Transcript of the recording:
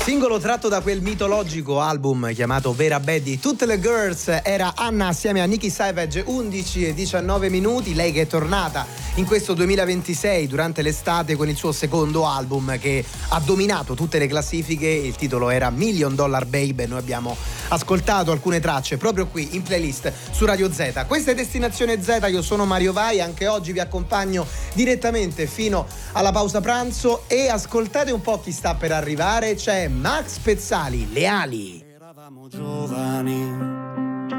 Singolo tratto da quel mitologico album chiamato Vera Betty, Tutte le Girls, era Anna assieme a Nicky Savage, 11 e 19 minuti, lei che è tornata in questo 2026 durante l'estate con il suo secondo album che ha dominato tutte le classifiche, il titolo era Million Dollar Babe e noi abbiamo ascoltato alcune tracce proprio qui in playlist su Radio Z. Questa è Destinazione Z, io sono Mario Vai, anche oggi vi accompagno direttamente fino alla pausa pranzo e ascoltate un po' chi sta per arrivare, c'è Max Pezzali, Le ali. Eravamo giovani,